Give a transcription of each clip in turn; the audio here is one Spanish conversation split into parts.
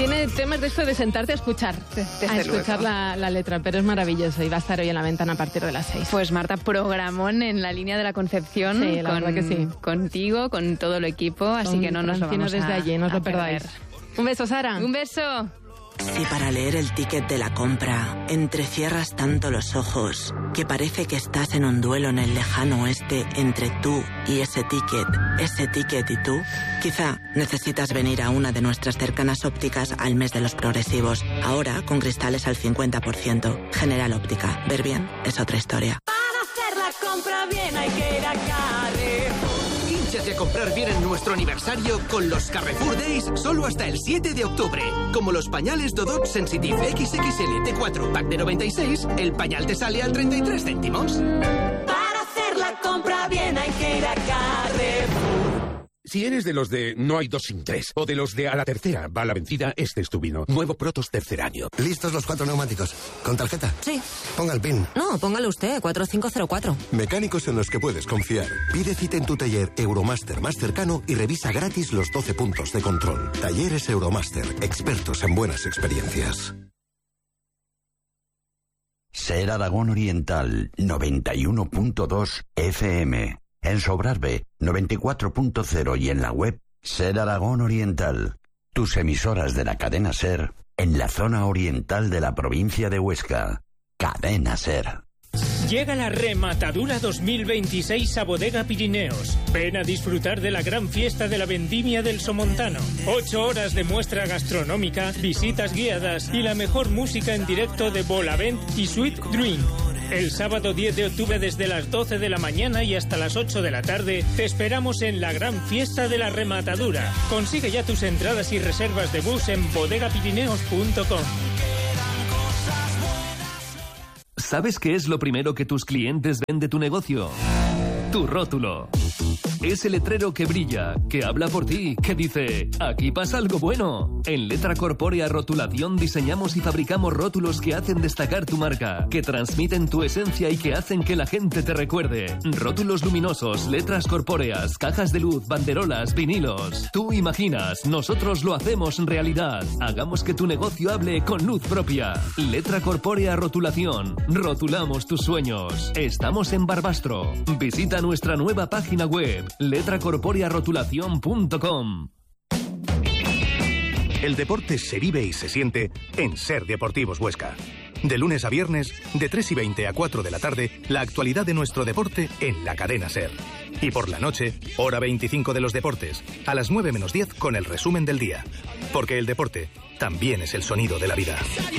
Tiene temas de esto de sentarte a escuchar, la letra, pero es maravilloso y va a estar hoy en la ventana a partir de las 6. Pues Marta, programón en la línea de la Concepción, sí, la verdad que sí. Contigo, con todo el equipo, así que no nos lo vamos desde allí, no os lo perdáis. Un beso, Sara. Un beso. Si para leer el ticket de la compra entrecierras tanto los ojos que parece que estás en un duelo en el lejano oeste entre tú y ese ticket y tú, quizá necesitas venir a una de nuestras cercanas ópticas al mes de los progresivos. Ahora con cristales al 50%. General Óptica. Ver bien es otra historia. Para hacer la compra bien hay que ir a Carrefour. Hínchate a comprar bien en nuestro aniversario con los Carrefour Days solo hasta el 7 de octubre. Como los pañales Dodot Sensitive XXL T4 Pack de 96, el pañal te sale al 33 céntimos. Para hacer la compra bien hay que ir a Carrefour. Si eres de los de no hay dos sin tres, o de los de a la tercera va la vencida, este es tu vino. Nuevo Protos tercer año. ¿Listos los 4 neumáticos? ¿Con tarjeta? Sí. Ponga el PIN. No, póngalo usted, 4504. Mecánicos en los que puedes confiar. Pide cita en tu taller Euromaster más cercano y revisa gratis los 12 puntos de control. Talleres Euromaster, expertos en buenas experiencias. Ser Aragón Oriental, 91.2 FM. En Sobrarbe, 94.0 y en la web Ser Aragón Oriental. Tus emisoras de la cadena Ser en la zona oriental de la provincia de Huesca. Cadena Ser. Llega la Rematadura 2026 a Bodega Pirineos. Ven a disfrutar de la gran fiesta de la vendimia del Somontano. 8 horas de muestra gastronómica, visitas guiadas y la mejor música en directo de Bolavent y Sweet Drink. El sábado 10 de octubre desde las 12 de la mañana y hasta las 8 de la tarde te esperamos en la gran fiesta de la Rematadura. Consigue ya tus entradas y reservas de bus en bodegapirineos.com. ¿Sabes qué es lo primero que tus clientes ven de tu negocio? Tu rótulo. Ese letrero que brilla, que habla por ti, que dice, aquí pasa algo bueno. En Letra Corpórea Rotulación diseñamos y fabricamos rótulos que hacen destacar tu marca, que transmiten tu esencia y que hacen que la gente te recuerde. Rótulos luminosos, letras corpóreas, cajas de luz, banderolas, vinilos. Tú imaginas, nosotros lo hacemos realidad. Hagamos que tu negocio hable con luz propia. Letra Corpórea Rotulación. Rotulamos tus sueños. Estamos en Barbastro. Visita nuestra nueva página web, letracorporearotulacion.com. El deporte se vive y se siente en Ser Deportivos Huesca. De lunes a viernes, de 3:20 a 4 de la tarde, la actualidad de nuestro deporte en la cadena Ser. Y por la noche, hora 25 de los deportes, a las 9 menos 10 con el resumen del día. Porque el deporte también es el sonido de la vida.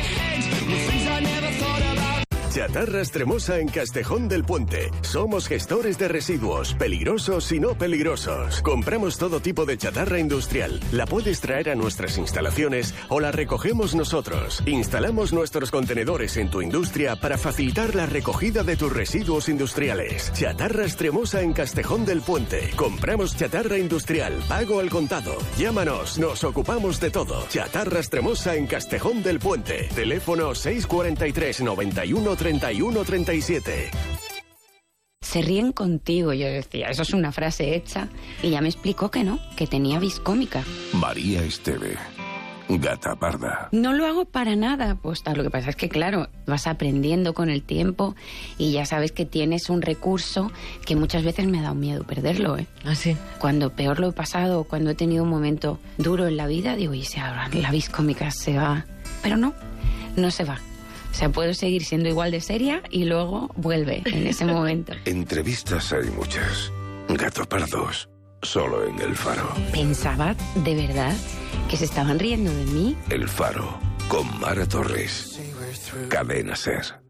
Chatarra Extremosa en Castejón del Puente. Somos gestores de residuos, peligrosos y no peligrosos. Compramos todo tipo de chatarra industrial. La puedes traer a nuestras instalaciones o la recogemos nosotros. Instalamos nuestros contenedores en tu industria para facilitar la recogida de tus residuos industriales. Chatarra Extremosa en Castejón del Puente. Compramos chatarra industrial, pago al contado. Llámanos, nos ocupamos de todo. Chatarra Extremosa en Castejón del Puente. Teléfono 643 91 31 37. Se ríen contigo, yo decía, eso es una frase hecha, y ya me explicó que no, que tenía vis cómica. María Esteve, gata parda. No lo hago para nada, pues lo que pasa es que claro, vas aprendiendo con el tiempo y ya sabes que tienes un recurso que muchas veces me ha dado miedo perderlo, ¿eh? ¿Ah, sí? Cuando peor lo he pasado, cuando he tenido un momento duro en la vida, digo, y si ahora la vis cómica se va, pero no se va. O sea, puedo seguir siendo igual de seria y luego vuelve en ese momento. Entrevistas hay muchas. Gato pardos, solo en El Faro. Pensaba, de verdad, que se estaban riendo de mí. El Faro, con Mara Torres. Cadena Ser.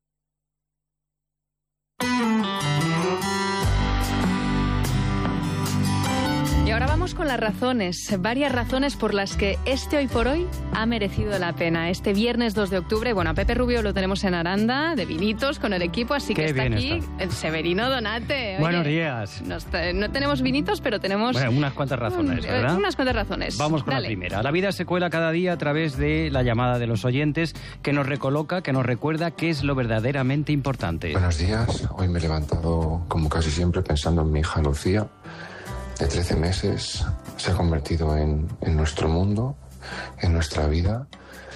Y ahora vamos con las razones, varias razones por las que este Hoy por Hoy ha merecido la pena. Este viernes 2 de octubre, bueno, a Pepe Rubio lo tenemos en Aranda, de vinitos, con el equipo, así que está aquí Severino Donate. Oye, buenos días. No tenemos vinitos, pero tenemos... Bueno, unas cuantas razones, ¿verdad? Unas cuantas razones. Vamos con la primera. La vida se cuela cada día a través de la llamada de los oyentes, que nos recoloca, que nos recuerda qué es lo verdaderamente importante. Buenos días. Hoy me he levantado, como casi siempre, pensando en mi hija Lucía, de 13 meses. Se ha convertido en nuestro mundo en nuestra vida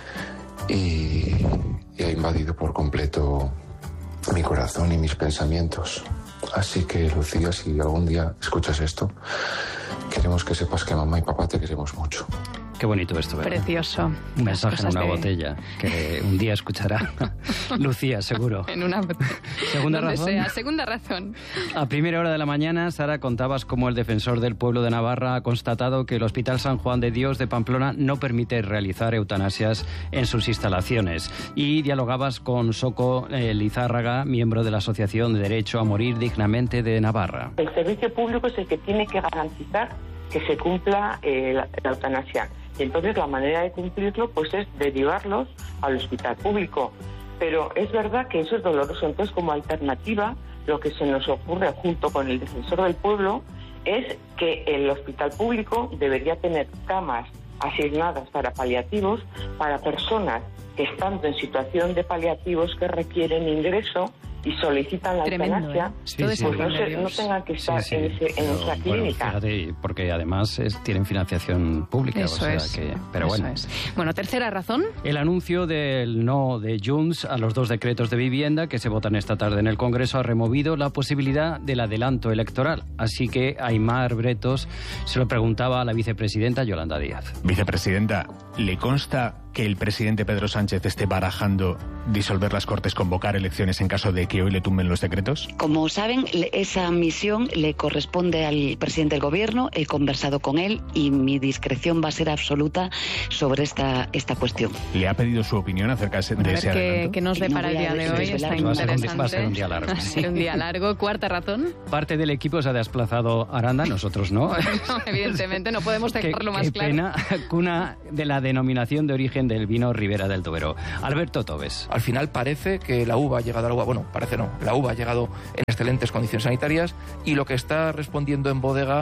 y ha invadido por completo mi corazón y mis pensamientos. Así que, Lucía, si algún día escuchas esto, queremos que sepas que mamá y papá te queremos mucho. Qué bonito esto, ¿verdad? Precioso. Un mensaje en una botella que un día escuchará Lucía, seguro. En una botella. Segunda Donde razón. sea. Segunda razón. A primera hora de la mañana, Sara, contabas cómo el defensor del pueblo de Navarra ha constatado que el Hospital San Juan de Dios de Pamplona no permite realizar eutanasias en sus instalaciones. Y dialogabas con Soco Lizárraga, miembro de la Asociación de Derecho a Morir Dignamente de Navarra. El servicio público es el que tiene que garantizar que se cumpla la eutanasia. Y entonces la manera de cumplirlo pues es derivarlos al hospital público. Pero es verdad que eso es doloroso. Entonces, como alternativa, lo que se nos ocurre junto con el defensor del pueblo es que el hospital público debería tener camas asignadas para paliativos, para personas que estando en situación de paliativos que requieren ingreso y solicitan la eutanasia, pues no tengan que estar en esa clínica. Fíjate, porque además tienen financiación pública. Eso es. Pero eso bueno. es. Bueno, tercera razón. El anuncio del no de Junts a los 2 decretos de vivienda que se votan esta tarde en el Congreso ha removido la posibilidad del adelanto electoral. Así que Aimar Bretos se lo preguntaba a la vicepresidenta Yolanda Díaz. Vicepresidenta, ¿le consta que el presidente Pedro Sánchez esté barajando disolver las Cortes, convocar elecciones en caso de que hoy le tumben los decretos? Como saben, esa misión le corresponde al presidente del Gobierno. He conversado con él y mi discreción va a ser absoluta sobre esta cuestión. ¿Le ha pedido su opinión acerca de ese adelanto? ¿Qué nos depara el día de hoy? Está interesante. Va a ser un día largo. Va a ser un día largo. Cuarta razón. Parte del equipo se ha desplazado a Aranda, nosotros no. No, evidentemente no podemos dejarlo más claro. Qué pena, cuna de la denominación de origen del vino Ribera del Duero. Alberto Tobes. Al final parece que la uva ha llegado al agua. Bueno, parece no. La uva ha llegado en excelentes condiciones sanitarias y lo que está respondiendo en bodega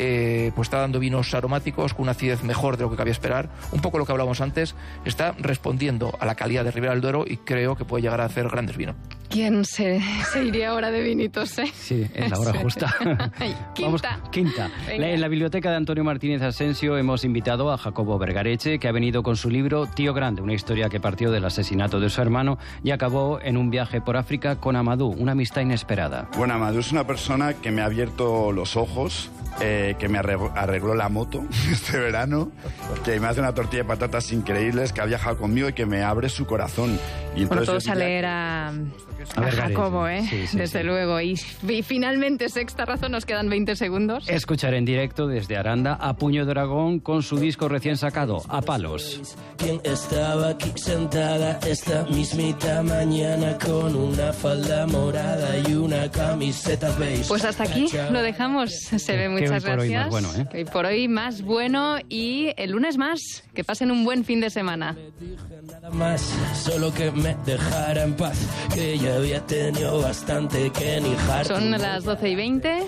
pues está dando vinos aromáticos con una acidez mejor de lo que cabía esperar. Un poco lo que hablábamos antes, está respondiendo a la calidad de Ribera del Duero y creo que puede llegar a hacer grandes vinos. ¿Quién se iría ahora de vinitos, Sí, es la hora justa. Vamos, quinta. En la biblioteca de Antonio Martínez Asensio hemos invitado a Jacobo Vergareche, que ha venido con su libro Tío Grande, una historia que partió del asesinato de su hermano y acabó en un viaje por África con Amadou, una amistad inesperada. Bueno, Amadou es una persona que me ha abierto los ojos, que me arregló la moto este verano, que me hace una tortilla de patatas increíbles, que ha viajado conmigo y que me abre su corazón. Y bueno, todos a leer a Jacobo, desde luego. Y finalmente, sexta razón, nos quedan 20 segundos. Escuchar en directo desde Aranda a Puño de Aragón con su disco recién sacado, A Palos. ¿Quién estaba aquí sentada esta mismita mañana con una falda morada y una camiseta beige? Pues hasta aquí lo dejamos. Se ve, muchas gracias. Bueno, que hoy por hoy más bueno y el lunes más. Que pasen un buen fin de semana. Nada más, solo que me dejara en paz, que ya había tenido bastante que ni harto. Son las 12:20,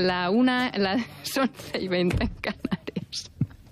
son 11:20 en Canarias.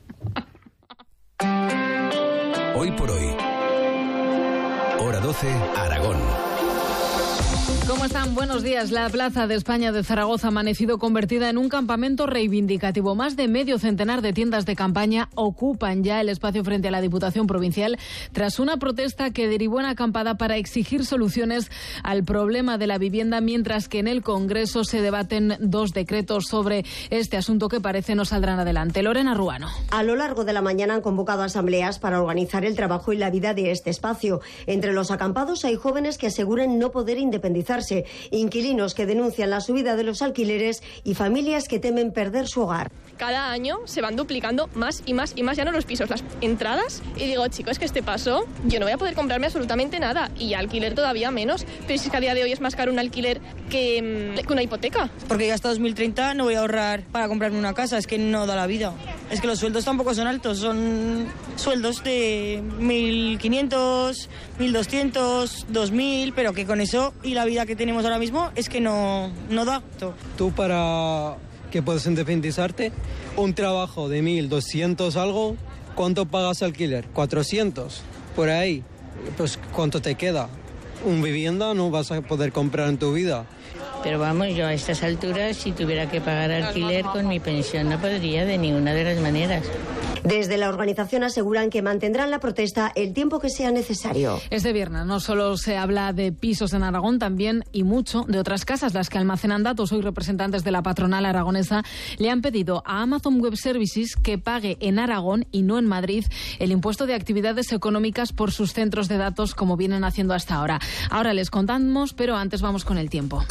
Hoy por hoy, hora 12, Aragón. ¿Cómo están? Buenos días. La Plaza de España de Zaragoza ha amanecido convertida en un campamento reivindicativo. Más de medio centenar de tiendas de campaña ocupan ya el espacio frente a la Diputación Provincial tras una protesta que derivó en acampada para exigir soluciones al problema de la vivienda, mientras que en el Congreso se debaten 2 decretos sobre este asunto que parece no saldrán adelante. Lorena Ruano. A lo largo de la mañana han convocado asambleas para organizar el trabajo y la vida de este espacio. Entre los acampados hay jóvenes que aseguran no poder independizarse, inquilinos que denuncian la subida de los alquileres y familias que temen perder su hogar. Cada año se van duplicando más y más y más ya no los pisos, las entradas, y digo, chicos, que este paso yo no voy a poder comprarme absolutamente nada y alquiler todavía menos, pero si es que a día de hoy es más caro un alquiler que una hipoteca. Porque ya hasta 2030 no voy a ahorrar para comprarme una casa, es que no da la vida. Es que los sueldos tampoco son altos, son sueldos de 1.500, 1.200, 2.000, pero que con eso y la vida que tenemos ahora mismo es que no da. Tú para que puedas independizarte, un trabajo de 1.200 algo, ¿cuánto pagas alquiler? 400, por ahí. Pues ¿cuánto te queda? Un vivienda no vas a poder comprar en tu vida. Pero vamos, yo a estas alturas, si tuviera que pagar alquiler con mi pensión, no podría de ninguna de las maneras. Desde la organización aseguran que mantendrán la protesta el tiempo que sea necesario. Este viernes no solo se habla de pisos en Aragón, también y mucho de otras casas, las que almacenan datos. Hoy representantes de la patronal aragonesa le han pedido a Amazon Web Services que pague en Aragón y no en Madrid el impuesto de actividades económicas por sus centros de datos, como vienen haciendo hasta ahora. Ahora les contamos, pero antes vamos con el tiempo.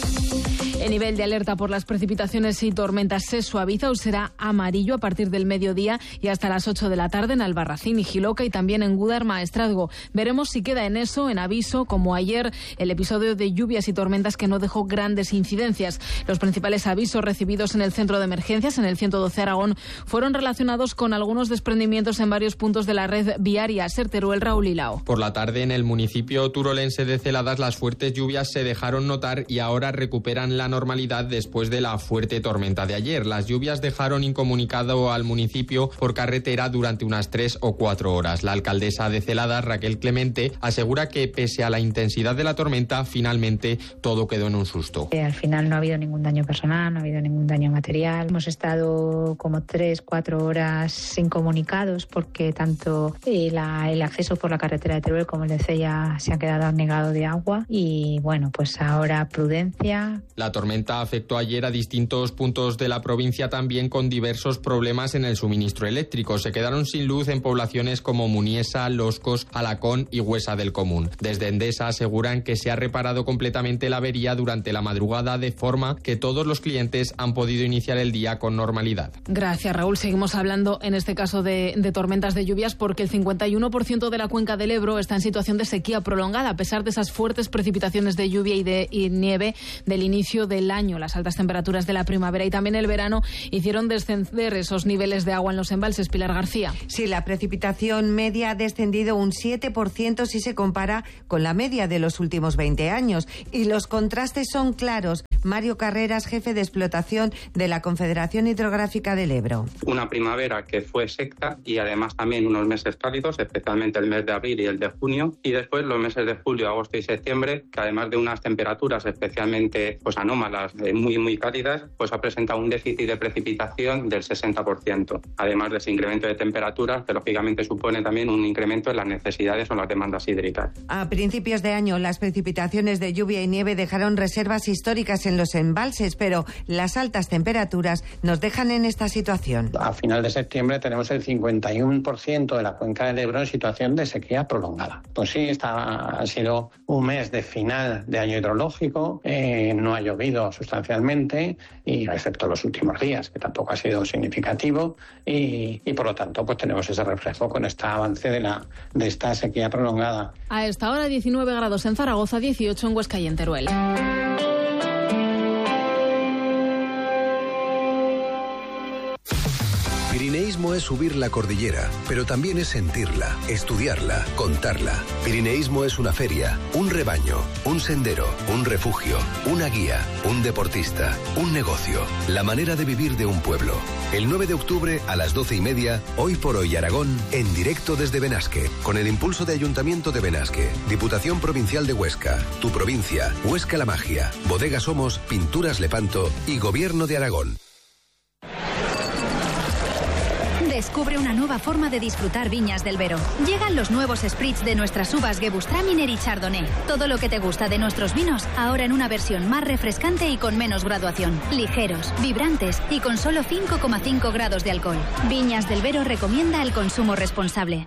El nivel de alerta por las precipitaciones y tormentas se suaviza o será amarillo a partir del mediodía y hasta las 8 de la tarde en Albarracín y Jiloca y también en Gúdar, Maestrazgo. Veremos si queda en eso, en aviso, como ayer, el episodio de lluvias y tormentas que no dejó grandes incidencias. Los principales avisos recibidos en el centro de emergencias, en el 112 Aragón, fueron relacionados con algunos desprendimientos en varios puntos de la red viaria. Ser Teruel, Raúl Hilao. Por la tarde, en el municipio turolense de Celadas, las fuertes lluvias se dejaron notar y ahora recuperan la normalidad después de la fuerte tormenta de ayer. Las lluvias dejaron incomunicado al municipio por carretera durante unas 3 o 4 horas. La alcaldesa de Celadas, Raquel Clemente, asegura que pese a la intensidad de la tormenta, finalmente todo quedó en un susto. Al final no ha habido ningún daño personal, no ha habido ningún daño material. Hemos estado como 3-4 horas incomunicados porque tanto el acceso por la carretera de Teruel como el de Cella se ha quedado anegado de agua y bueno, pues ahora prudencia. La tormenta afectó ayer a distintos puntos de la provincia, también con diversos problemas en el suministro eléctrico. Se quedaron sin luz en poblaciones como Muniesa, Loscos, Alacón y Huesa del Común. Desde Endesa aseguran que se ha reparado completamente la avería durante la madrugada, de forma que todos los clientes han podido iniciar el día con normalidad. Gracias, Raúl. Seguimos hablando en este caso de tormentas de lluvias porque el 51% de la cuenca del Ebro está en situación de sequía prolongada a pesar de esas fuertes precipitaciones de lluvia y nieve del inicio del año. Las altas temperaturas de la primavera y también el verano hicieron descender esos niveles de agua en los embalses. Pilar García. Sí, la precipitación media ha descendido un 7% si se compara con la media de los últimos 20 años. Y los contrastes son claros. Mario Carreras, jefe de explotación de la Confederación Hidrográfica del Ebro. Una primavera que fue seca y además también unos meses cálidos, especialmente el mes de abril y el de junio. Y después los meses de julio, agosto y septiembre, que además de unas temperaturas especialmente anómalas, muy cálidas, pues ha presentado un déficit de precipitación del 60%. Además de ese incremento de temperaturas, que lógicamente supone también un incremento en las necesidades o las demandas hídricas. A principios de año, las precipitaciones de lluvia y nieve dejaron reservas históricas en los embalses, pero las altas temperaturas nos dejan en esta situación. A final de septiembre tenemos el 51% de la cuenca del Ebro en situación de sequía prolongada. Pues sí, ha sido un mes de final de año hidrológico, no ha llovido sustancialmente, y excepto los últimos días, que tampoco ha sido significativo, y por lo tanto pues tenemos ese reflejo con este avance de esta sequía prolongada. A esta hora 19 grados en Zaragoza, 18 en Huesca y en Teruel. Pirineísmo es subir la cordillera, pero también es sentirla, estudiarla, contarla. Pirineísmo es una feria, un rebaño, un sendero, un refugio, una guía, un deportista, un negocio, la manera de vivir de un pueblo. El 9 de octubre a las 12:30, Hoy por Hoy Aragón, en directo desde Benasque, con el impulso de Ayuntamiento de Benasque, Diputación Provincial de Huesca, Tu Provincia, Huesca la Magia, Bodega Somos, Pinturas Lepanto y Gobierno de Aragón. Descubre una nueva forma de disfrutar Viñas del Vero. Llegan los nuevos spritz de nuestras uvas Gewürztraminer y Chardonnay. Todo lo que te gusta de nuestros vinos, ahora en una versión más refrescante y con menos graduación. Ligeros, vibrantes y con solo 5,5 grados de alcohol. Viñas del Vero recomienda el consumo responsable.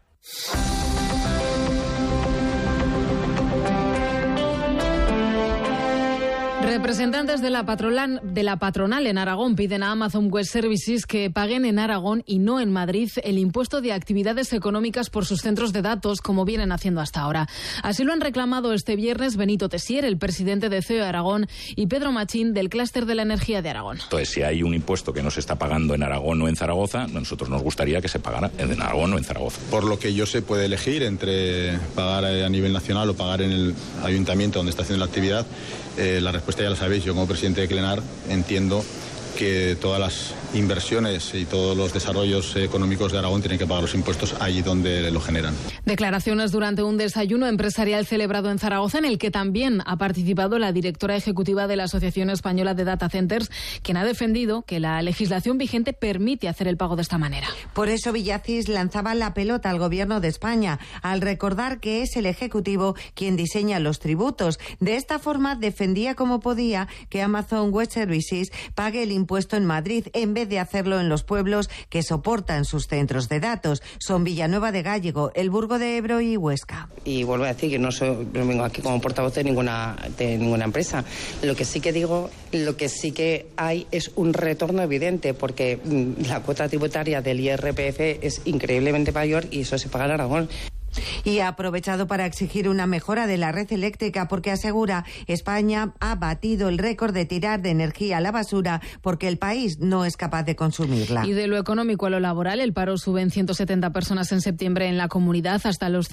Representantes de la patronal en Aragón piden a Amazon Web Services que paguen en Aragón y no en Madrid el impuesto de actividades económicas por sus centros de datos, como vienen haciendo hasta ahora. Así lo han reclamado este viernes Benito Tessier, el presidente de CEO Aragón, y Pedro Machín, del Clúster de la Energía de Aragón. Entonces, si hay un impuesto que no se está pagando en Aragón o en Zaragoza, a nosotros nos gustaría que se pagara en Aragón o en Zaragoza. Por lo que yo sé, puede elegir entre pagar a nivel nacional o pagar en el ayuntamiento donde está haciendo la actividad. La respuesta ya la sabéis. Yo, como presidente de Clenar, entiendo que todas las inversiones y todos los desarrollos económicos de Aragón tienen que pagar los impuestos allí donde lo generan. Declaraciones durante un desayuno empresarial celebrado en Zaragoza, en el que también ha participado la directora ejecutiva de la Asociación Española de Data Centers, quien ha defendido que la legislación vigente permite hacer el pago de esta manera. Por eso Villacís lanzaba la pelota al Gobierno de España, al recordar que es el Ejecutivo quien diseña los tributos. De esta forma defendía como podía que Amazon Web Services pague el impuesto en Madrid en vez de hacerlo en los pueblos que soportan sus centros de datos. Son Villanueva de Gállego, El Burgo de Ebro y Huesca. Y vuelvo a decir que no vengo aquí como portavoz de ninguna empresa. Lo que sí que digo, lo que sí que hay es un retorno evidente, porque la cuota tributaria del IRPF es increíblemente mayor y eso se paga en Aragón. Y ha aprovechado para exigir una mejora de la red eléctrica, porque asegura España ha batido el récord de tirar de energía a la basura porque el país no es capaz de consumirla. Y de lo económico a lo laboral, el paro sube en 170 personas en septiembre en la comunidad hasta los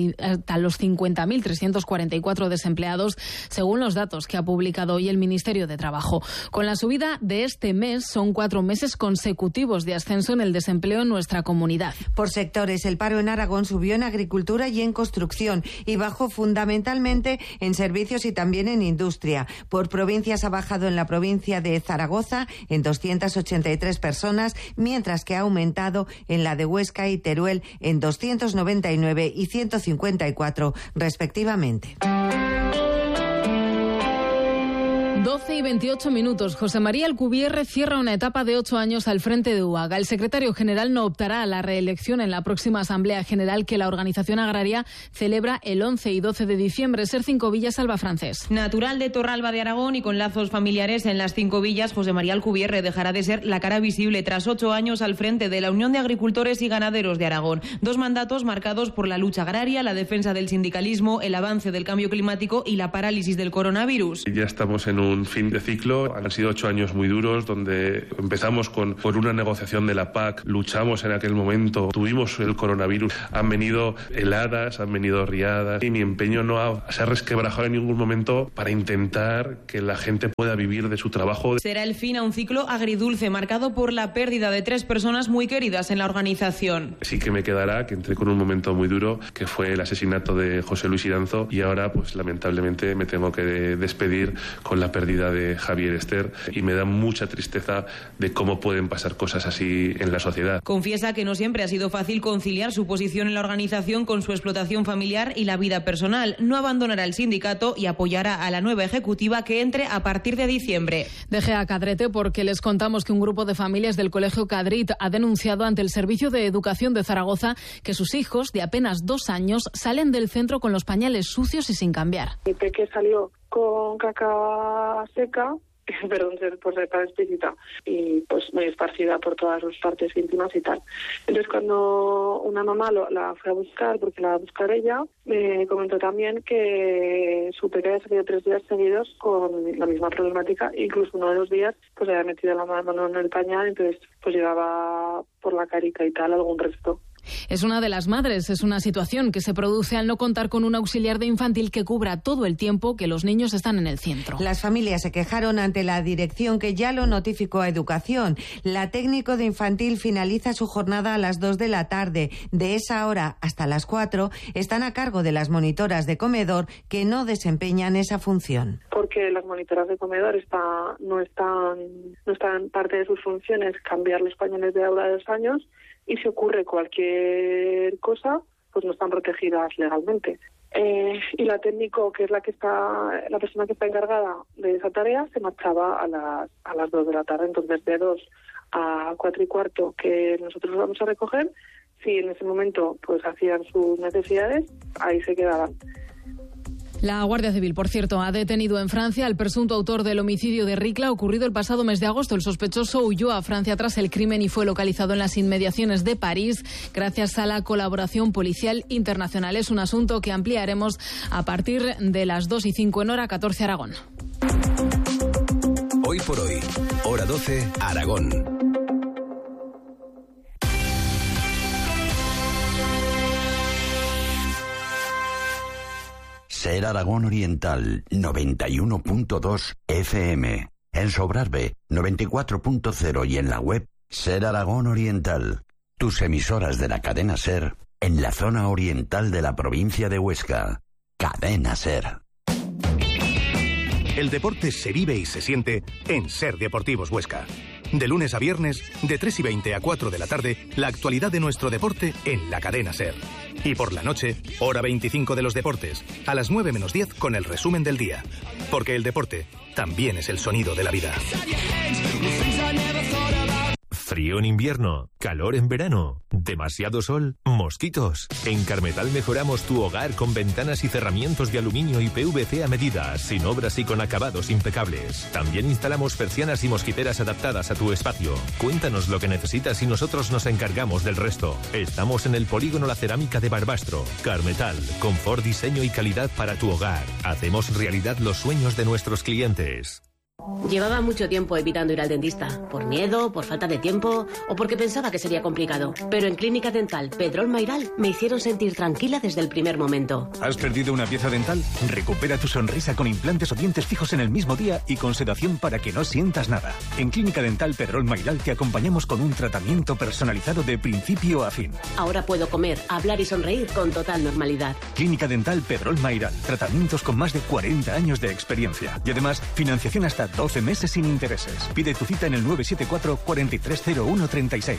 50.344 desempleados, según los datos que ha publicado hoy el Ministerio de Trabajo. Con la subida de este mes, son 4 meses consecutivos de ascenso en el desempleo en nuestra comunidad. Por sectores, el paro en Aragón subió en agricultura y en construcción y bajó fundamentalmente en servicios y también en industria. Por provincias ha bajado en la provincia de Zaragoza en 283 personas, mientras que ha aumentado en la de Huesca y Teruel en 299 y 154 respectivamente. 12 y 28 minutos. José María Alcubierre cierra una etapa de 8 años al frente de UAGA. El secretario general no optará a la reelección en la próxima Asamblea General que la organización agraria celebra el 11 y 12 de diciembre. Ser Cinco Villas, Alba Francés. Natural de Torralba de Aragón y con lazos familiares en las Cinco Villas, José María Alcubierre dejará de ser la cara visible tras 8 años al frente de la Unión de Agricultores y Ganaderos de Aragón. 2 mandatos marcados por la lucha agraria, la defensa del sindicalismo, el avance del cambio climático y la parálisis del coronavirus. Ya estamos en un fin de ciclo. Han sido 8 años muy duros, donde empezamos por una negociación de la PAC, luchamos en aquel momento, tuvimos el coronavirus, han venido heladas, han venido riadas, y mi empeño no se ha resquebrajado en ningún momento para intentar que la gente pueda vivir de su trabajo. Será el fin a un ciclo agridulce marcado por la pérdida de 3 personas muy queridas en la organización. Sí que me quedará que entré con un momento muy duro, que fue el asesinato de José Luis Iranzo, y ahora pues lamentablemente me tengo que despedir con la pérdida de Javier Ester, y me da mucha tristeza de cómo pueden pasar cosas así en la sociedad. Confiesa que no siempre ha sido fácil conciliar su posición en la organización con su explotación familiar y la vida personal. No abandonará el sindicato y apoyará a la nueva ejecutiva que entre a partir de diciembre. Deje a Cadrete porque les contamos que un grupo de familias del Colegio Cadrit ha denunciado ante el Servicio de Educación de Zaragoza que sus hijos de apenas 2 años salen del centro con los pañales sucios y sin cambiar. Mi peque salió con caca seca, perdón por ser tan explícita, y pues muy esparcida por todas sus partes íntimas y tal. Entonces cuando una mamá la fue a buscar, porque la va a buscar ella, me comentó también que su peque había salido 3 días seguidos con la misma problemática, incluso uno de los días pues había metido la mano en el pañal, entonces pues llevaba por la carita y tal algún resto. Es una de las madres, es una situación que se produce al no contar con un auxiliar de infantil que cubra todo el tiempo que los niños están en el centro. Las familias se quejaron ante la dirección, que ya lo notificó a Educación. La técnico de infantil finaliza su jornada a las 2 de la tarde. De esa hora hasta las 4 están a cargo de las monitoras de comedor, que no desempeñan esa función. Porque las monitoras de comedor no están parte de sus funciones cambiar los pañales de aula de 2 años, y si ocurre cualquier cosa, pues no están protegidas legalmente. Y la técnico, que es la persona que está encargada de esa tarea, se marchaba a las 2 de la tarde. Entonces, de 2 a 4 y cuarto, que nosotros vamos a recoger, si en ese momento pues hacían sus necesidades, ahí se quedaban. La Guardia Civil, por cierto, ha detenido en Francia al presunto autor del homicidio de Ricla ocurrido el pasado mes de agosto. El sospechoso huyó a Francia tras el crimen y fue localizado en las inmediaciones de París gracias a la colaboración policial internacional. Es un asunto que ampliaremos a partir de las 2:05 en hora 14 Aragón. Hoy por hoy, hora 12 Aragón. Ser Aragón Oriental, 91.2 FM. en Sobrarbe 94.0 y en la web Ser Aragón Oriental. Tus emisoras de la cadena Ser en la zona oriental de la provincia de Huesca. Cadena Ser. El deporte se vive y se siente en Ser Deportivos Huesca. De lunes a viernes, de 3:20 a 4 de la tarde, la actualidad de nuestro deporte en la cadena Ser. Y por la noche, hora 25 de los deportes, a las 9 menos 10 con el resumen del día. Porque el deporte también es el sonido de la vida. Frío en invierno, calor en verano, demasiado sol, mosquitos. En Carmetal mejoramos tu hogar con ventanas y cerramientos de aluminio y PVC a medida, sin obras y con acabados impecables. También instalamos persianas y mosquiteras adaptadas a tu espacio. Cuéntanos lo que necesitas y nosotros nos encargamos del resto. Estamos en el Polígono La Cerámica de Barbastro. Carmetal, confort, diseño y calidad para tu hogar. Hacemos realidad los sueños de nuestros clientes. Llevaba mucho tiempo evitando ir al dentista, por miedo, por falta de tiempo o porque pensaba que sería complicado. Pero en Clínica Dental Pedrol Mayral me hicieron sentir tranquila desde el primer momento. ¿Has perdido una pieza dental? Recupera tu sonrisa con implantes o dientes fijos en el mismo día y con sedación para que no sientas nada. En Clínica Dental Pedrol Mayral te acompañamos con un tratamiento personalizado de principio a fin. Ahora puedo comer, hablar y sonreír con total normalidad. Clínica Dental Pedrol Mayral. Tratamientos con más de 40 años de experiencia. Y además, financiación hasta 12 meses sin intereses. Pide tu cita en el 974 430136.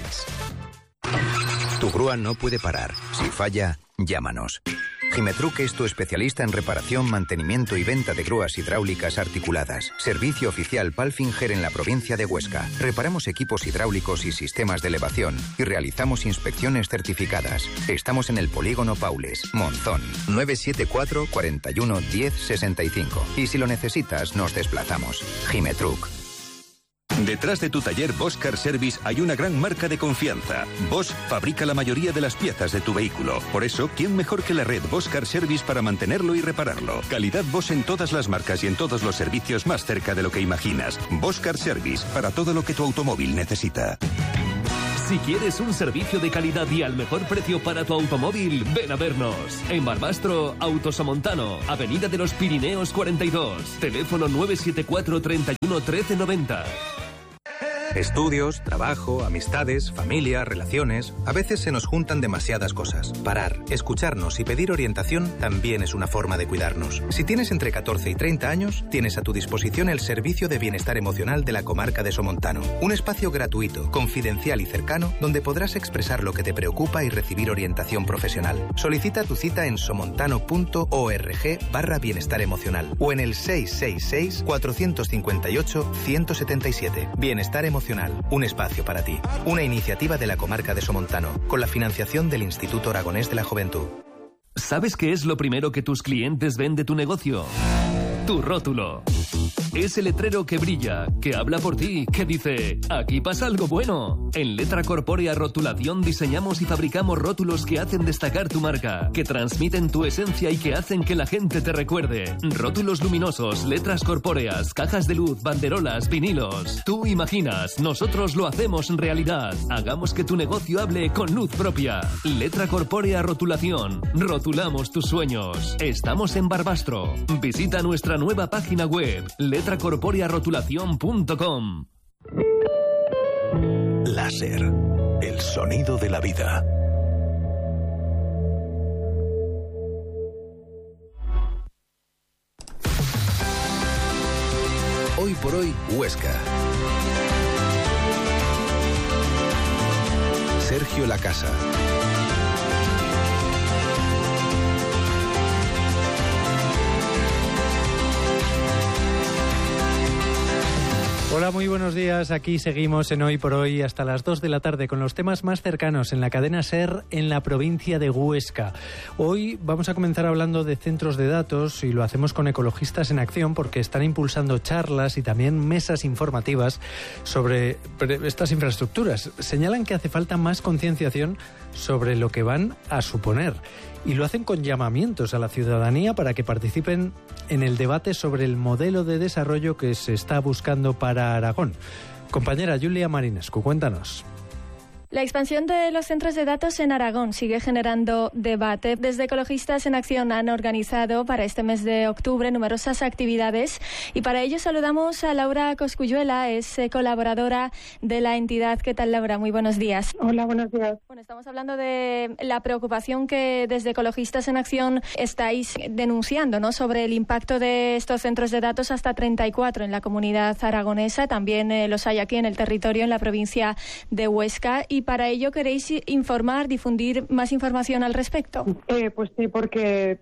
Tu grúa no puede parar. Si falla, llámanos. Gimetruc es tu especialista en reparación, mantenimiento y venta de grúas hidráulicas articuladas. Servicio oficial Palfinger en la provincia de Huesca. Reparamos equipos hidráulicos y sistemas de elevación y realizamos inspecciones certificadas. Estamos en el Polígono Paules, Monzón. 974 41 10 65. Y si lo necesitas, nos desplazamos. Gimetruc. Detrás de tu taller Bosch Car Service hay una gran marca de confianza. Bosch fabrica la mayoría de las piezas de tu vehículo. Por eso, ¿quién mejor que la red Bosch Car Service para mantenerlo y repararlo? Calidad Bosch en todas las marcas y en todos los servicios más cerca de lo que imaginas. Bosch Car Service, para todo lo que tu automóvil necesita. Si quieres un servicio de calidad y al mejor precio para tu automóvil, ven a vernos. En Barbastro, Autosomontano, Avenida de los Pirineos 42. Teléfono 974 31 13 90. Estudios, trabajo, amistades, familia, relaciones. A veces se nos juntan demasiadas cosas. Parar, escucharnos y pedir orientación también es una forma de cuidarnos. Si tienes entre 14 y 30 años, tienes a tu disposición el Servicio de Bienestar Emocional de la Comarca de Somontano. Un espacio gratuito, confidencial y cercano donde podrás expresar lo que te preocupa y recibir orientación profesional. Solicita tu cita en somontano.org/bienestar emocional o en el 666 458 177. Bienestar Emocional, un espacio para ti. Una iniciativa de la Comarca de Somontano, con la financiación del Instituto Aragonés de la Juventud. ¿Sabes qué es lo primero que tus clientes ven de tu negocio? Tu rótulo. Ese letrero que brilla, que habla por ti, que dice, aquí pasa algo bueno. En Letra Corpórea Rotulación diseñamos y fabricamos rótulos que hacen destacar tu marca, que transmiten tu esencia y que hacen que la gente te recuerde. Rótulos luminosos, letras corpóreas, cajas de luz, banderolas, vinilos. Tú imaginas, nosotros lo hacemos realidad. Hagamos que tu negocio hable con luz propia. Letra Corpórea Rotulación. Rotulamos tus sueños. Estamos en Barbastro. Visita nuestra nueva página web, letracorporearotulacion.com. Láser, el sonido de la vida. Hoy por hoy, Huesca. Sergio Lacasa. Hola, muy buenos días. Aquí seguimos en Hoy por Hoy hasta las 2 de la tarde con los temas más cercanos en la cadena SER en la provincia de Huesca. Hoy vamos a comenzar hablando de centros de datos y lo hacemos con Ecologistas en Acción porque están impulsando charlas y también mesas informativas sobre estas infraestructuras. Señalan que hace falta más concienciación sobre lo que van a suponer. Y lo hacen con llamamientos a la ciudadanía para que participen en el debate sobre el modelo de desarrollo que se está buscando para Aragón. Compañera Julia Marinescu, cuéntanos. La expansión de los centros de datos en Aragón sigue generando debate. Desde Ecologistas en Acción han organizado para este mes de octubre numerosas actividades y para ello saludamos a Laura Cosculluela, es colaboradora de la entidad. ¿Qué tal, Laura? Muy buenos días. Hola, buenos días. Bueno, estamos hablando de la preocupación que desde Ecologistas en Acción estáis denunciando, ¿no?, sobre el impacto de estos centros de datos, hasta 34 en la comunidad aragonesa. También los hay aquí en el territorio, en la provincia de Huesca. Y para ello queréis informar, difundir más información al respecto. Pues sí, porque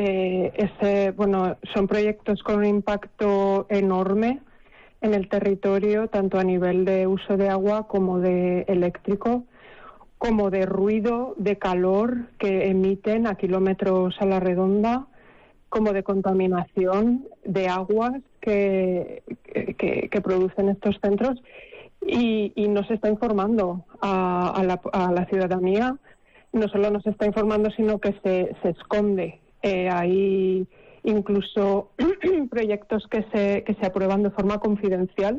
son proyectos con un impacto enorme en el territorio, tanto a nivel de uso de agua como de eléctrico, como de ruido, de calor que emiten a kilómetros a la redonda, como de contaminación de aguas que producen estos centros. Y no se está informando a la ciudadanía. No solo no se está informando, sino que se esconde. Hay incluso proyectos que se aprueban de forma confidencial,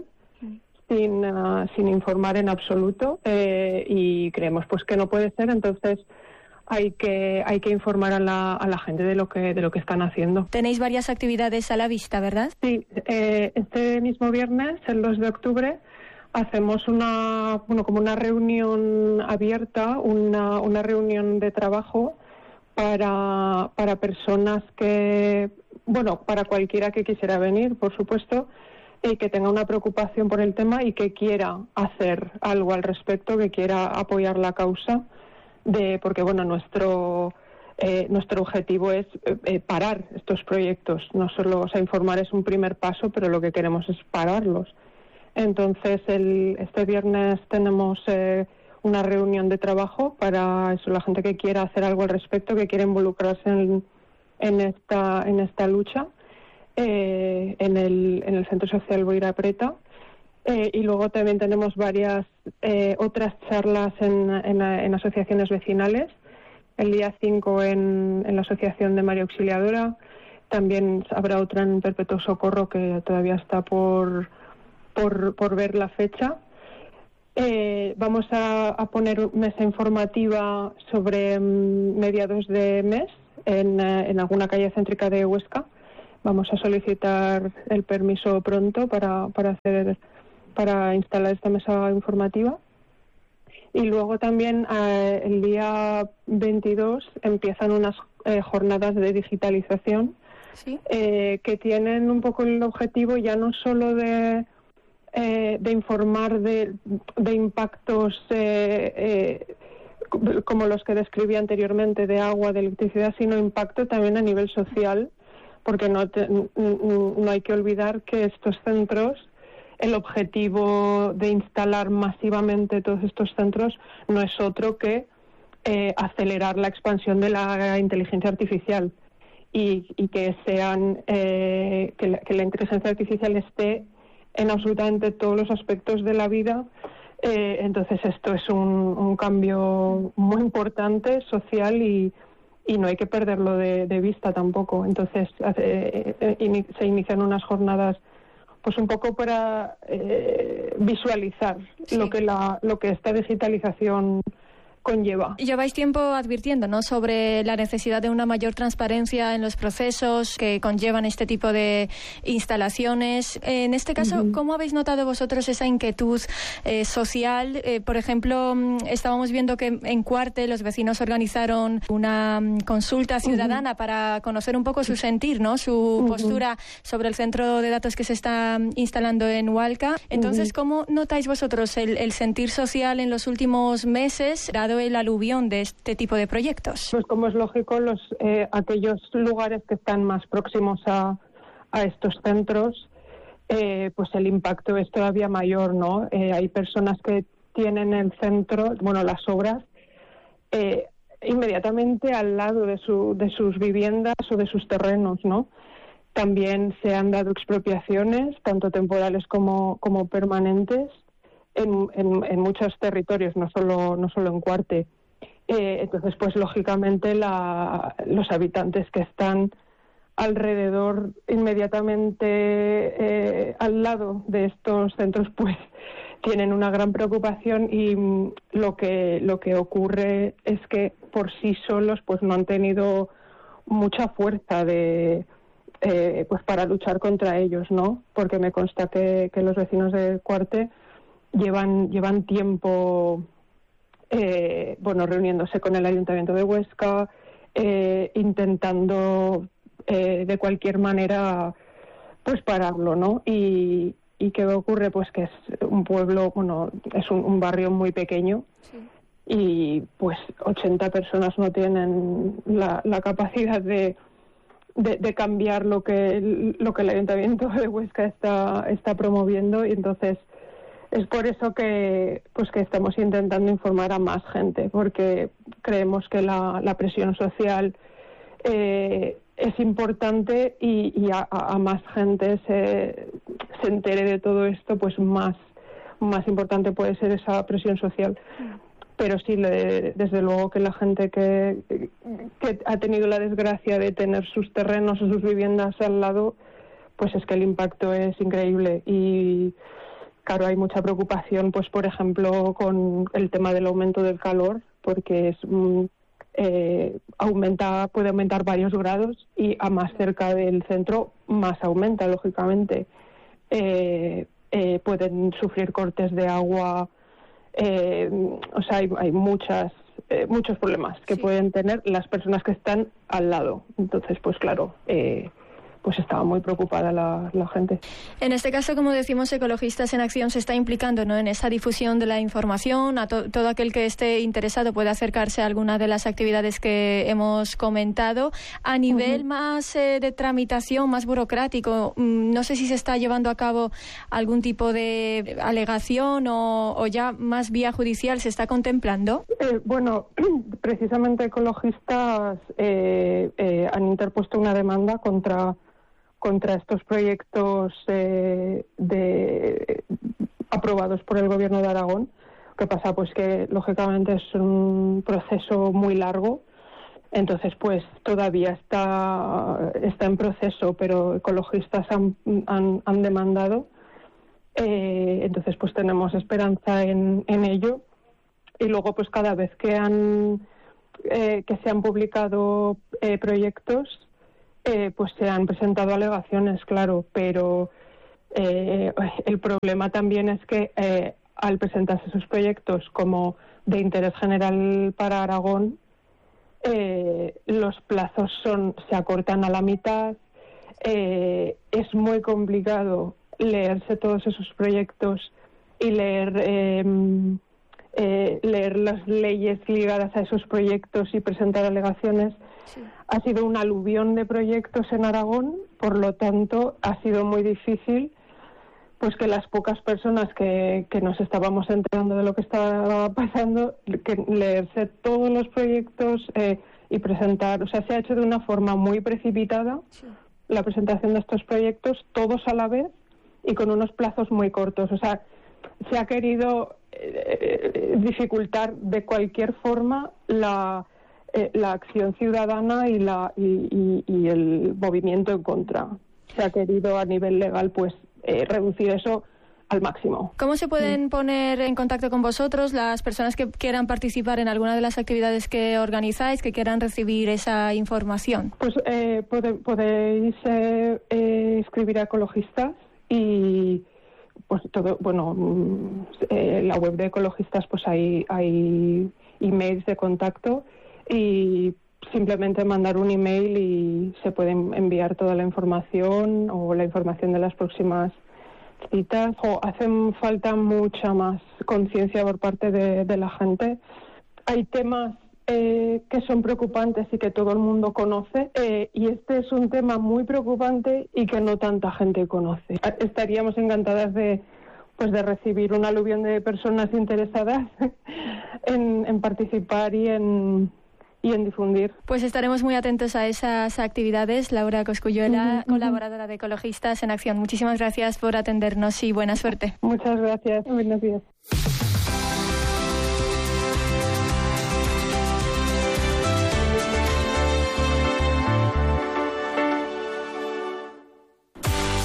sin informar en absoluto, y creemos pues que no puede ser. Entonces hay que informar a la gente de lo que están haciendo. Tenéis varias actividades a la vista, ¿verdad? Sí, este mismo viernes, el 2 de octubre, hacemos como una reunión abierta, una reunión de trabajo para personas para cualquiera que quisiera venir, por supuesto, y que tenga una preocupación por el tema y que quiera hacer algo al respecto, que quiera apoyar la causa, porque nuestro objetivo es parar estos proyectos. No solo, informar es un primer paso, pero lo que queremos es pararlos. Entonces, este viernes tenemos una reunión de trabajo para eso, la gente que quiera hacer algo al respecto, que quiera involucrarse en esta lucha, en el Centro Social Boira Preta. Y luego también tenemos varias otras charlas en asociaciones vecinales. El día 5 en la Asociación de María Auxiliadora. También habrá otra en Perpetuo Socorro, que todavía está por ver la fecha. Vamos a poner mesa informativa sobre mediados de mes en alguna calle céntrica de Huesca. Vamos a solicitar el permiso pronto para instalar esta mesa informativa. Y luego también el día 22 empiezan unas jornadas de digitalización, ¿sí?, que tienen un poco el objetivo ya no solo de informar de impactos como los que describí anteriormente, de agua, de electricidad, sino impacto también a nivel social, porque no hay que olvidar que estos centros, el objetivo de instalar masivamente todos estos centros no es otro que acelerar la expansión de la inteligencia artificial y que la inteligencia artificial esté en absolutamente todos los aspectos de la vida. Entonces esto es un cambio muy importante social y no hay que perderlo de vista tampoco. Entonces se inician unas jornadas pues un poco para visualizar, sí, lo que esta digitalización conlleva. Lleváis tiempo advirtiendo, ¿no?, sobre la necesidad de una mayor transparencia en los procesos que conllevan este tipo de instalaciones. En este caso, ¿cómo habéis notado vosotros esa inquietud social? Por ejemplo, estábamos viendo que en Cuarte los vecinos organizaron una consulta ciudadana para conocer un poco su sentir, ¿no?, su postura sobre el centro de datos que se está instalando en Hualca. Entonces, ¿cómo notáis vosotros el sentir social en los últimos meses, dado el aluvión de este tipo de proyectos? Pues como es lógico, aquellos lugares que están más próximos a estos centros, pues el impacto es todavía mayor, ¿no? Hay personas que tienen el centro, las obras, inmediatamente al lado de sus viviendas o de sus terrenos, ¿no? También se han dado expropiaciones, tanto temporales como permanentes, en muchos territorios, no solo en Cuarte. Entonces, pues lógicamente los habitantes que están alrededor, inmediatamente al lado de estos centros, pues tienen una gran preocupación y lo que ocurre es que por sí solos pues no han tenido mucha fuerza pues para luchar contra ellos, ¿no? Porque me consta que los vecinos de Cuarte llevan tiempo reuniéndose con el Ayuntamiento de Huesca, intentando de cualquier manera pues pararlo, ¿no? ¿Y qué ocurre? Pues que es un pueblo, es un barrio muy pequeño. Sí. Y pues 80 personas no tienen la capacidad de cambiar lo que el Ayuntamiento de Huesca está promoviendo, y entonces es por eso que estamos intentando informar a más gente, porque creemos que la presión social es importante, y a más gente se entere de todo esto, pues más importante puede ser esa presión social. Pero sí, desde luego que la gente que ha tenido la desgracia de tener sus terrenos o sus viviendas al lado, pues es que el impacto es increíble. Y claro, hay mucha preocupación, pues por ejemplo, con el tema del aumento del calor, porque puede aumentar varios grados, y a más cerca del centro más aumenta, lógicamente. Pueden sufrir cortes de agua. Hay muchos problemas que pueden tener las personas que están al lado. Entonces, pues claro, pues estaba muy preocupada la gente. En este caso, como decimos, Ecologistas en Acción se está implicando, ¿no?, en esa difusión de la información. A todo aquel que esté interesado puede acercarse a alguna de las actividades que hemos comentado. A nivel más de tramitación, más burocrático, no sé si se está llevando a cabo algún tipo de alegación o ya más vía judicial se está contemplando. Precisamente Ecologistas han interpuesto una demanda contra estos proyectos aprobados por el Gobierno de Aragón. ¿Qué pasa? Pues que lógicamente es un proceso muy largo, entonces pues todavía está en proceso, pero Ecologistas han demandado, entonces pues tenemos esperanza en ello. Y luego pues cada vez que se han publicado proyectos, pues se han presentado alegaciones, claro, pero el problema también es que al presentarse esos proyectos como de interés general para Aragón, los plazos se acortan a la mitad. Es muy complicado leerse todos esos proyectos y leer las leyes ligadas a esos proyectos y presentar alegaciones. Sí. Ha sido un aluvión de proyectos en Aragón, por lo tanto ha sido muy difícil pues que las pocas personas que nos estábamos enterando de lo que estaba pasando, que leerse todos los proyectos y presentar, o sea, se ha hecho de una forma muy precipitada. Sí. La presentación de estos proyectos, todos a la vez y con unos plazos muy cortos. O sea, se ha querido dificultar de cualquier forma la acción ciudadana y el movimiento en contra. Se ha querido a nivel legal pues reducir eso al máximo. ¿Cómo se pueden poner en contacto con vosotros las personas que quieran participar en alguna de las actividades que organizáis, que quieran recibir esa información? Pues podéis escribir a Ecologistas y pues todo, la web de Ecologistas pues hay emails de contacto, y simplemente mandar un email y se puede enviar toda la información o la información de las próximas citas. Hacen falta mucha más conciencia por parte de la gente. Hay temas que son preocupantes y que todo el mundo conoce, y este es un tema muy preocupante y que no tanta gente conoce. Estaríamos encantadas de recibir un aluvión de personas interesadas en participar y en difundir. Pues estaremos muy atentos a esas actividades. Laura Cosculluela, colaboradora de Ecologistas en Acción. Muchísimas gracias por atendernos y buena suerte. Muchas gracias. Buenos días.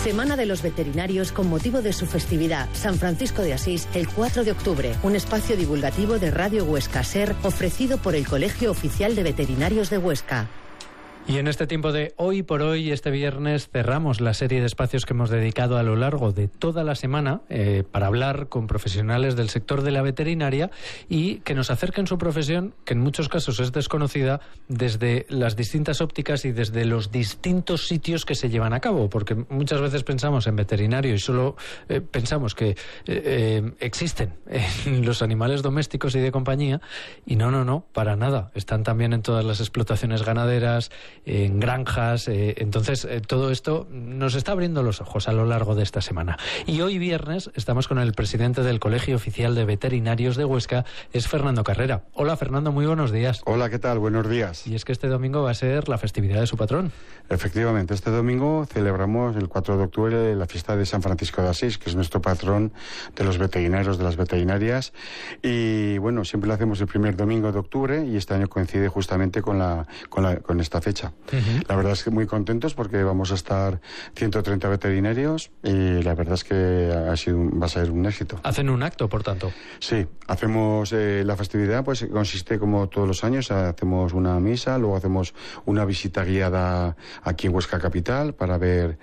Semana de los Veterinarios con motivo de su festividad, San Francisco de Asís, el 4 de octubre. Un espacio divulgativo de Radio Huesca SER ofrecido por el Colegio Oficial de Veterinarios de Huesca. Y en este tiempo de Hoy por Hoy, este viernes, cerramos la serie de espacios que hemos dedicado a lo largo de toda la semana para hablar con profesionales del sector de la veterinaria y que nos acerquen su profesión, que en muchos casos es desconocida, desde las distintas ópticas y desde los distintos sitios que se llevan a cabo, porque muchas veces pensamos en veterinario y solo pensamos que existen en los animales domésticos y de compañía, y no, para nada. Están también en todas las explotaciones ganaderas, en granjas, entonces todo esto nos está abriendo los ojos a lo largo de esta semana. Y hoy viernes estamos con el presidente del Colegio Oficial de Veterinarios de Huesca, es Fernando Carrera. Hola Fernando, muy buenos días. Hola, ¿qué tal? Buenos días. Y es que este domingo va a ser la festividad de su patrón. Efectivamente, este domingo celebramos el 4 de octubre la fiesta de San Francisco de Asís, que es nuestro patrón de los veterinarios, de las veterinarias, y bueno, siempre lo hacemos el primer domingo de octubre y este año coincide justamente con esta fecha. La verdad es que muy contentos porque vamos a estar 130 veterinarios y la verdad es que va a ser un éxito. ¿Hacen un acto, por tanto? Sí, hacemos la festividad, pues consiste como todos los años, hacemos una misa, luego hacemos una visita guiada aquí en Huesca Capital para ver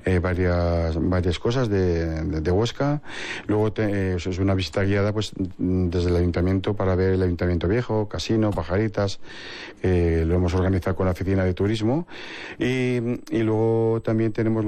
varias cosas de Huesca. Luego es una visita guiada pues desde el ayuntamiento para ver el ayuntamiento viejo, casino, pajaritas, lo hemos organizado con la oficina de turismo y luego también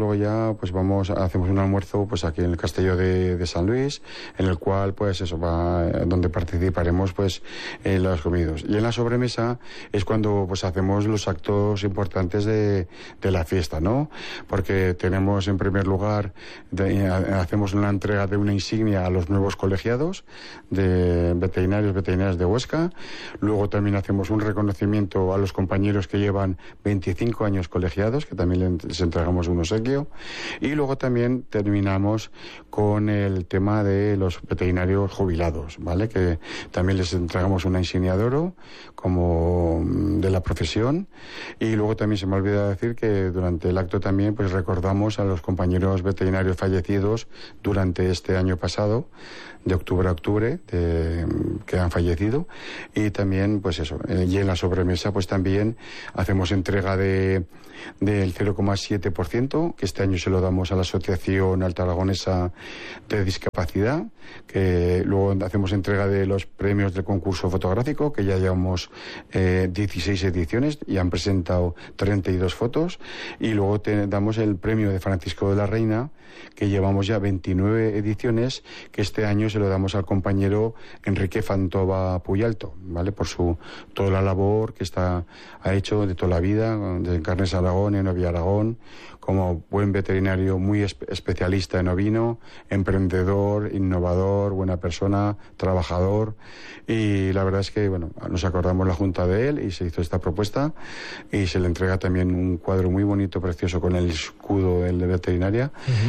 hacemos un almuerzo pues aquí en el Castillo de San Luis, en el cual pues donde participaremos pues en los comidos. Y en la sobremesa es cuando pues hacemos los actos importantes de la fiesta, ¿no? Porque tenemos en primer lugar hacemos una entrega de una insignia a los nuevos colegiados de veterinarias de Huesca. Luego también hacemos un reconocimiento a los compañeros que llevan 25 años colegiados, que también les entregamos un obsequio. Y luego también terminamos con el tema de los veterinarios jubilados, ¿vale? Que también les entregamos una insignia de oro como de la profesión. Y luego también se me olvida decir que durante el acto también pues recordamos a los compañeros veterinarios fallecidos durante este año pasado, de octubre a octubre, que han fallecido. Y también pues y en la sobremesa pues también hacemos entrega del 0,7%, que este año se lo damos a la Asociación Alta Aragonesa de Discapacidad, que luego hacemos entrega de los premios del concurso fotográfico, que ya llevamos 16 ediciones y han presentado 32 fotos, y luego damos el premio de Francisco de la Reina, que llevamos ya 29 ediciones, que este año se lo damos al compañero Enrique Fantova Puyalto, ¿vale? Por toda la labor que ha hecho de toda la vida, de Carnes Aragón, en Ovia Aragón, como buen veterinario muy especialista en ovino, emprendedor, innovador, buena persona, trabajador. Y la verdad es que, nos acordamos la junta de él y se hizo esta propuesta y se le entrega también un cuadro muy bonito, precioso, con el escudo de veterinaria.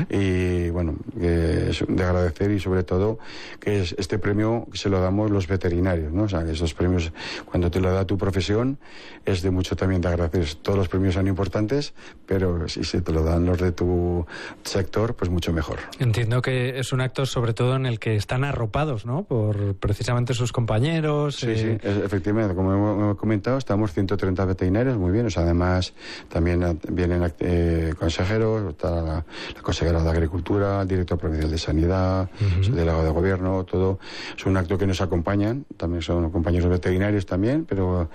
Y que es de agradecer, y sobre todo que este premio se lo damos los veterinarios, ¿no? O sea, que esos premios, cuando te lo da tu profesión, es de mucho también de agradecer. Todos los premios son importantes, pero si se te lo dan los de tu sector, pues mucho mejor. Entiendo que es un acto sobre todo en el que están arropados, ¿no? Por precisamente sus compañeros. Sí, efectivamente. Como hemos comentado, estamos 130 veterinarios, muy bien. O sea, además también vienen consejeros, está la consejera de Agricultura, el director provincial de Sanidad, el delegado de Gobierno, todo. Es un acto que nos acompañan, también son compañeros veterinarios también, pero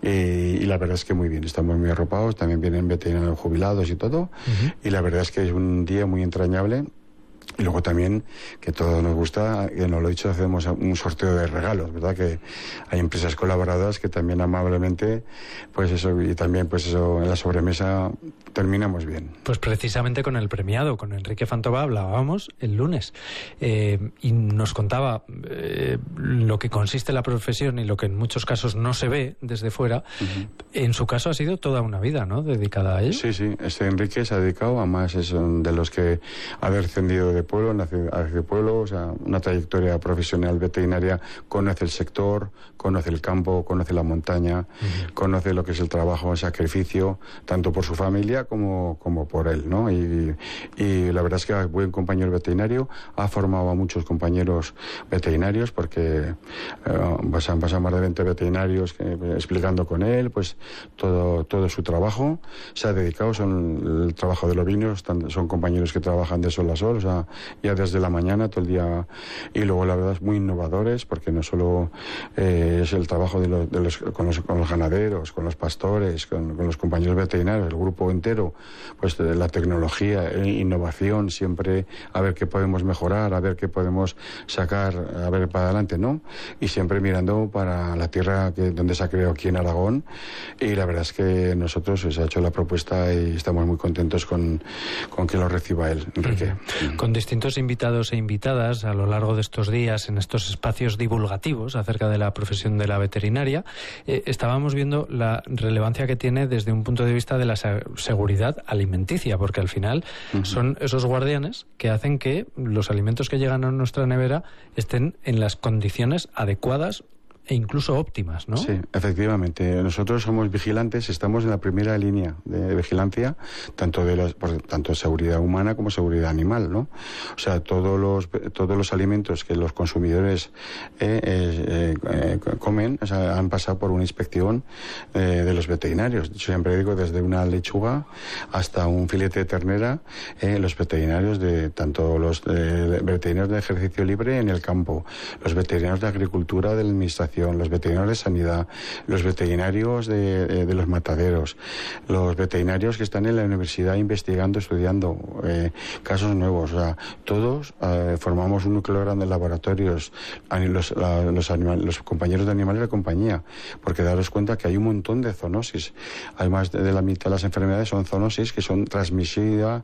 y la verdad es que muy bien, estamos muy arropados, también vienen veterinarios jubilados y todo. Y la verdad es que es un día muy entrañable. Y luego también, que todo nos gusta, que no lo he dicho, hacemos un sorteo de regalos, ¿verdad? Que hay empresas colaboradoras que también amablemente, y también en la sobremesa terminamos bien. Pues precisamente con el premiado, con Enrique Fantova, hablábamos el lunes y nos contaba lo que consiste la profesión y lo que en muchos casos no se ve desde fuera. En su caso ha sido toda una vida, ¿no?, dedicada a ello. Sí, Enrique se ha dedicado, además es de los que ha descendido de pueblo, nace de pueblo, o sea, una trayectoria profesional veterinaria, conoce el sector, conoce el campo, conoce la montaña, conoce lo que es el trabajo, el sacrificio, tanto por su familia como por él, ¿no? Y la verdad es que es buen compañero veterinario, ha formado a muchos compañeros veterinarios, porque han pasado más de 20 veterinarios explicando con él, pues todo su trabajo. Se ha dedicado, son el trabajo de los vinos, son compañeros que trabajan de sol a sol, o sea, ya desde la mañana, todo el día, y luego la verdad es muy innovadores, porque no solo es el trabajo con los ganaderos, con los pastores, con los compañeros veterinarios, el grupo entero, pues de la tecnología, innovación, siempre a ver qué podemos mejorar, a ver qué podemos sacar, a ver para adelante, ¿no? Y siempre mirando para la tierra donde se ha creado aquí en Aragón, y la verdad es que nosotros se ha hecho la propuesta y estamos muy contentos con que lo reciba él, Enrique. Con distintos invitados e invitadas a lo largo de estos días en estos espacios divulgativos acerca de la profesión de la veterinaria, estábamos viendo la relevancia que tiene desde un punto de vista de la seguridad alimenticia, porque al final son esos guardianes que hacen que los alimentos que llegan a nuestra nevera estén en las condiciones adecuadas e incluso óptimas, ¿no? Sí, efectivamente. Nosotros somos vigilantes, estamos en la primera línea de vigilancia, tanto seguridad humana como seguridad animal, ¿no? O sea, todos los alimentos que los consumidores comen, o sea, han pasado por una inspección de los veterinarios. Yo siempre digo, desde una lechuga hasta un filete de ternera, los veterinarios tanto los veterinarios de ejercicio libre en el campo, los veterinarios de agricultura, de la administración, los veterinarios de sanidad, los veterinarios de los mataderos, los veterinarios que están en la universidad investigando, estudiando casos nuevos, o sea, todos formamos un núcleo grande de laboratorios, los compañeros de animales de compañía, porque daros cuenta que hay un montón de zoonosis. Además de la mitad de las enfermedades son zoonosis, que son transmisión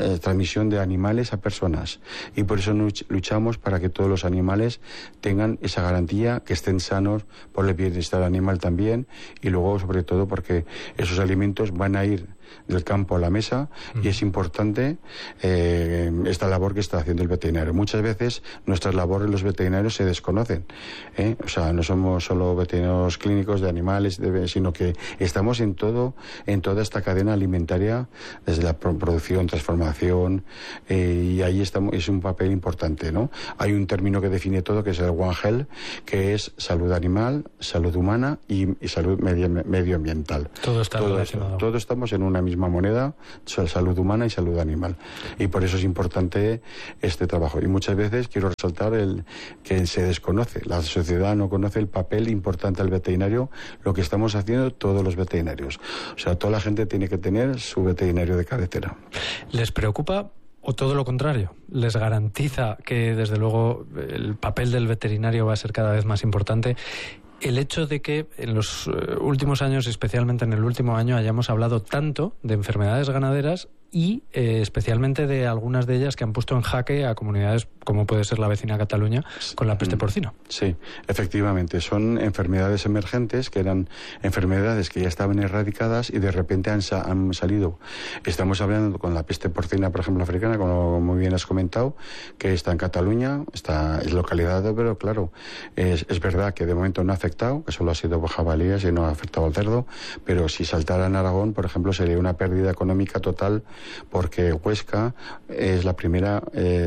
de animales a personas, y por eso luchamos para que todos los animales tengan esa garantía, que estén sanos por el bienestar animal también, y luego sobre todo porque esos alimentos van a ir del campo a la mesa, y es importante esta labor que está haciendo el veterinario. Muchas veces nuestras labores los veterinarios se desconocen, o sea, no somos solo veterinarios clínicos de animales, sino que estamos en toda esta cadena alimentaria, desde la producción, transformación, y ahí estamos, es un papel importante, ¿no? Hay un término que define todo, que es el One Health, que es salud animal, salud humana y salud medioambiental. Todo está relacionado. Todos estamos en una misma moneda, salud humana y salud animal, y por eso es importante este trabajo. Y muchas veces quiero resaltar que se desconoce, la sociedad no conoce el papel importante del veterinario, lo que estamos haciendo todos los veterinarios. O sea, toda la gente tiene que tener su veterinario de cabecera. ¿Les preocupa o todo lo contrario? ¿Les garantiza que desde luego el papel del veterinario va a ser cada vez más importante el hecho de que en los últimos años, especialmente en el último año, hayamos hablado tanto de enfermedades ganaderas y especialmente de algunas de ellas que han puesto en jaque a comunidades como puede ser la vecina Cataluña con la peste porcina? Sí, efectivamente, son enfermedades emergentes, que eran enfermedades que ya estaban erradicadas y de repente han salido. Estamos hablando con la peste porcina, por ejemplo, africana, como muy bien has comentado, que está en Cataluña, es localizado, pero claro, es verdad que de momento no ha afectado, que solo ha sido por jabalíes y no ha afectado al cerdo, pero si saltara en Aragón, por ejemplo, sería una pérdida económica total, porque Huesca es la primera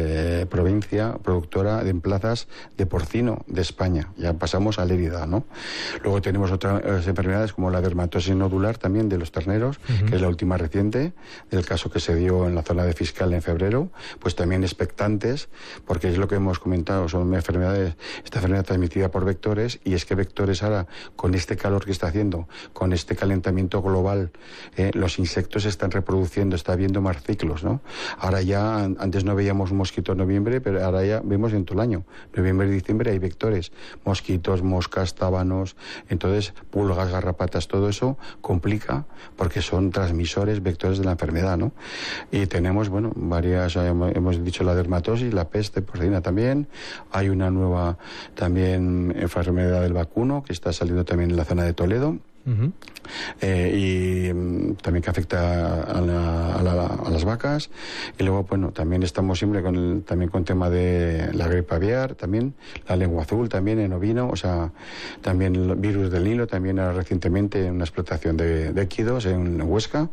provincia productora de plazas de porcino de España. Ya pasamos a Lérida, ¿no? Luego tenemos otras enfermedades como la dermatosis nodular también de los terneros, que es la última reciente, del caso que se dio en la zona de Fiscal en febrero, pues también expectantes, porque es lo que hemos comentado, son enfermedades, esta enfermedad transmitida por vectores, y es que vectores ahora, con este calor que está haciendo, con este calentamiento global, los insectos se están reproduciendo, está habiendo más ciclos, ¿no? Ahora ya, antes no veíamos un mosquito en noviembre, pero ahora ya vemos en todo el año. Noviembre y diciembre hay vectores, mosquitos, moscas, tábanos, entonces pulgas, garrapatas, todo eso complica porque son transmisores, vectores de la enfermedad, ¿no? Y tenemos, bueno, varias, hemos dicho la dermatosis, la peste porcina también, hay una nueva también enfermedad del vacuno que está saliendo también en la zona de Toledo. Y también que afecta a las vacas. Y luego, bueno, también estamos siempre también con tema de la gripe aviar, también la lengua azul, también en ovino, o sea, también el virus del Nilo, también recientemente una explotación de equidos en Huesca.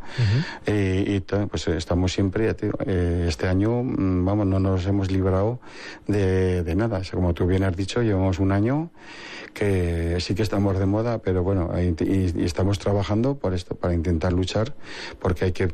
Pues estamos siempre, este año, vamos, no nos hemos librado de nada. O sea, como tú bien has dicho, llevamos un año que sí que estamos de moda, pero bueno, y estamos trabajando por esto, para intentar luchar, porque hay que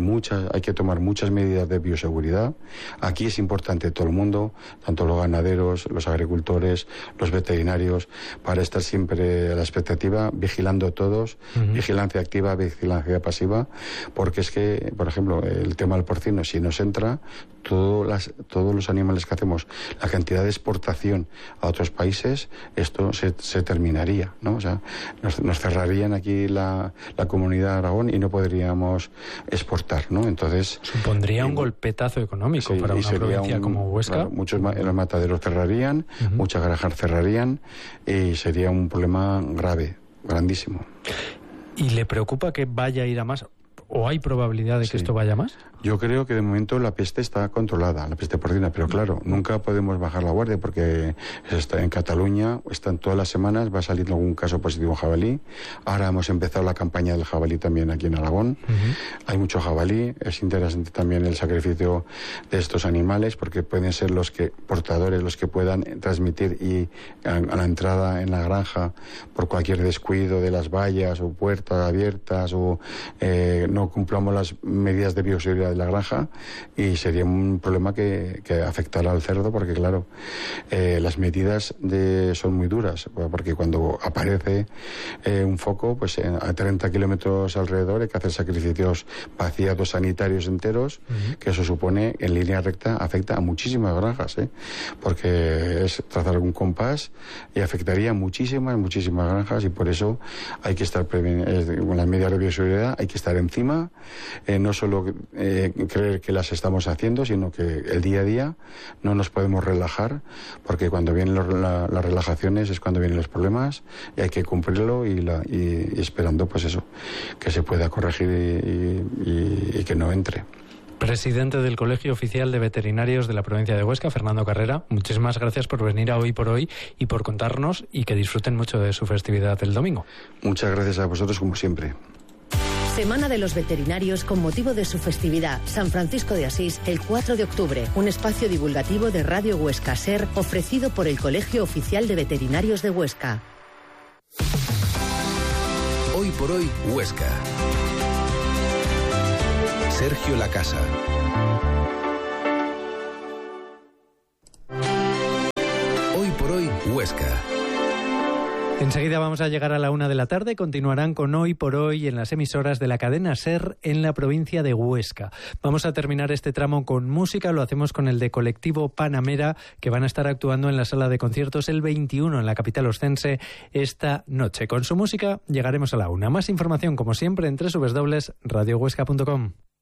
tomar muchas medidas de bioseguridad. Aquí es importante todo el mundo, tanto los ganaderos, los agricultores, los veterinarios, para estar siempre a la expectativa, vigilando todos, vigilancia activa, vigilancia pasiva, porque es que, por ejemplo, el tema del porcino, si nos entra, todos los animales que hacemos, la cantidad de exportación a otros países, esto se terminaría, ¿no? O sea, nos cerrarían aquí la comunidad de Aragón y no podríamos exportar, ¿no? Entonces supondría un golpetazo económico para una provincia como Huesca. Claro, muchos los mataderos cerrarían, muchas granjas cerrarían y sería un problema grave, grandísimo. ¿Y le preocupa que vaya a ir a más? ¿O hay probabilidad de que esto vaya más? Yo creo que de momento la peste está controlada, la peste porcina, pero claro, nunca podemos bajar la guardia porque en Cataluña, todas las semanas va saliendo algún caso positivo en jabalí. Ahora hemos empezado la campaña del jabalí también aquí en Aragón. Hay mucho jabalí, es interesante también el sacrificio de estos animales porque pueden ser los portadores, los que puedan transmitir y a la entrada en la granja por cualquier descuido de las vallas o puertas abiertas o no cumplamos las medidas de bioseguridad de la granja y sería un problema que afectará al cerdo porque claro, las medidas son muy duras porque cuando aparece un foco, pues a 30 kilómetros alrededor hay que hacer sacrificios vaciados sanitarios enteros, que eso supone en línea recta afecta a muchísimas granjas, porque es trazar un compás y afectaría a muchísimas granjas y por eso hay que estar con las medidas de bioseguridad, hay que estar encima, no solo creer que las estamos haciendo, sino que el día a día no nos podemos relajar, porque cuando vienen las relajaciones es cuando vienen los problemas y hay que cumplirlo y esperando pues eso, que se pueda corregir y que no entre. Presidente del Colegio Oficial de Veterinarios de la provincia de Huesca, Fernando Carrera, muchísimas gracias por venir a Hoy por Hoy y por contarnos y que disfruten mucho de su festividad el domingo. Muchas gracias a vosotros como siempre. Semana de los Veterinarios con motivo de su festividad, San Francisco de Asís, el 4 de octubre. Un espacio divulgativo de Radio Huesca SER ofrecido por el Colegio Oficial de Veterinarios de Huesca. Hoy por Hoy, Huesca. Sergio Lacasa. Hoy por Hoy, Huesca. Enseguida vamos a llegar a la 1 de la tarde. Continuarán con Hoy por Hoy en las emisoras de la cadena SER en la provincia de Huesca. Vamos a terminar este tramo con música. Lo hacemos con el de Colectivo Panamera, que van a estar actuando en la sala de conciertos el 21 en la capital oscense esta noche. Con su música llegaremos a la 1. Más información, como siempre, en www.radiohuesca.com.